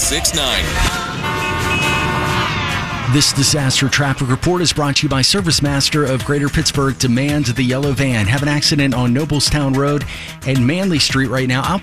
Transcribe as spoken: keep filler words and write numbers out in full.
six nine. This disaster traffic report is brought to you by Service Master of Greater Pittsburgh. Demand the yellow van. Have an accident on Noblestown Road and Manley Street right now.